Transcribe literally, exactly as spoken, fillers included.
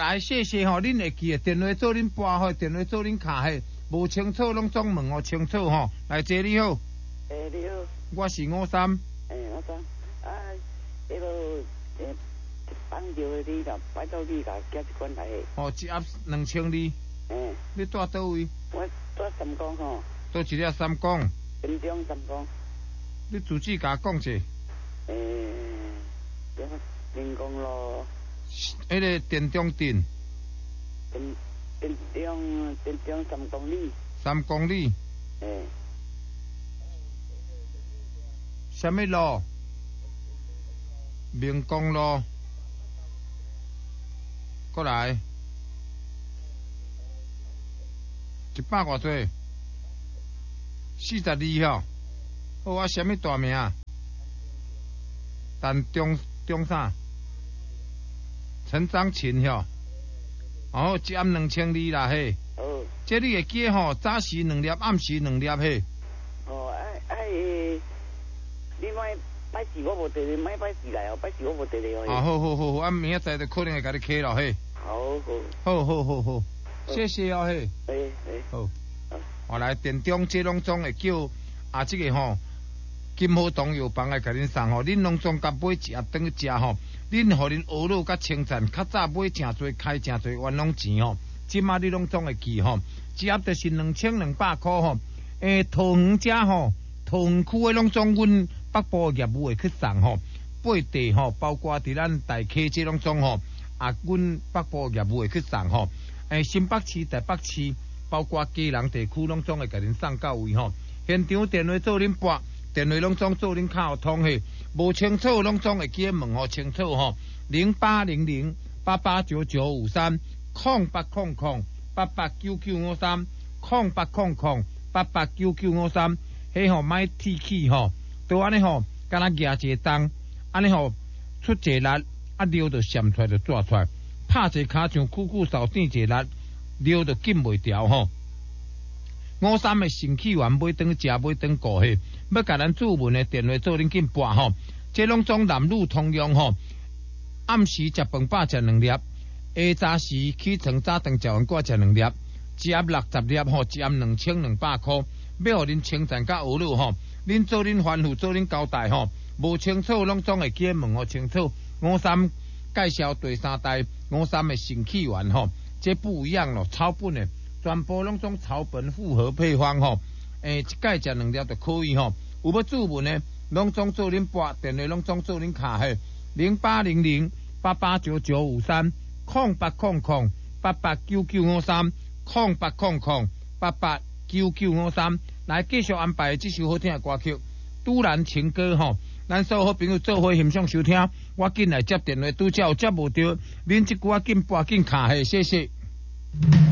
来，谢谢吼，恁会记诶，电话做恁拨吼，电话做恁卡嘿，无清楚拢总问哦，清楚吼。来，姐你好。 诶，你好。 我是五三。 诶，五三。啊，迄个诶，放着你啦，摆到你甲寄一罐来。哦， 一盒两千二。 诶。 你住倒位？ 我住三公吼。 倒一粒三公。 金中三公。 你自己甲讲者。 诶，电公路。 迄个电中镇。 电电中电中三公里。 三公里。 诶。 什么路？明公路。过来。一百偌济？四十二吼。好啊，什么大名？但中中啥？陈章琴吼。哦，一暗两千二啦嘿。 哦。 这你会记吼？早时两粒，暗时两粒嘿。 哦，哎哎，你莫摆事我无地你，莫摆事来哦，摆事我无地你哦。 啊，好好好好，啊，明仔载就可能会甲你开咯嘿。 好好。好好好好，谢谢哦嘿。 诶诶。 好。我来电中这拢总会叫啊，这个吼金好东药房来甲恁送吼，恁拢总甲买一盒当去食吼，恁互恁懊恼甲称赞，较早买诚侪开诚侪冤枉钱吼，即马你拢总会记吼，一盒就是两千两百块吼。诶，桃园遮吼，桃园区诶拢总阮北部业务会去送吼，八地吼，包括伫咱大溪这拢总吼，啊，阮北部业务会去送吼。诶，新北市、台北市。包括基隆地区拢总会甲恁送到位吼，现场电话做恁拨，电话拢总做恁卡有通嘿，无清楚拢总会记问吼清楚吼，零八零零八八九九五三，空八空空八八九九五三，空八空空八八九九五三，迄吼卖铁气吼，都安尼吼，敢若举一个档，安尼吼出一个力，啊溜就闪出来就抓出来，拍一骹像久久扫顶一个力。溜就紧袂调吼，五三的神气丸买顿食买顿过去，要甲咱主文的电话做恁紧拨吼，这拢总男女通用吼。暗时食饭饱食两粒，下早时起床早顿食完过食两粒，一盒六十粒吼，一盒两千两百块，要互恁称赞甲懊恼吼，恁做恁吩咐做恁交代吼，无清楚拢总会记问吼清楚。五三介绍第三代五三的神气丸吼。这不一样咯，草本的全部拢种草本复合配方吼，诶，一盖食两粒就可以吼。有要注文呢，拢总做恁拨，电话拢总做恁卡嘿，零八零零八八九九五三，空八空空八八九九五三，空八空空八八九九五三。来继续安排这首好听的歌曲《都兰情歌》吼。咱所有好朋友做伙欣赏收听，我紧来接电话，拄则有接无到，恁即句紧拨紧卡嘿，谢谢。